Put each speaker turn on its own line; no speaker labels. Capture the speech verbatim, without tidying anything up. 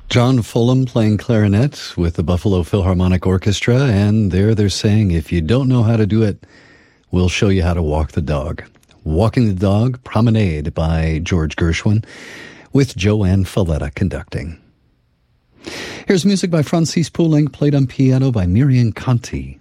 John Fulham playing clarinet with the Buffalo Philharmonic Orchestra, and there they're saying, if you don't know how to do it, we'll show you how to walk the dog. Walking the Dog Promenade by George Gershwin, with Joanne Falletta conducting. Here's music by Francis Poulenc, played on piano by Miriam Conti.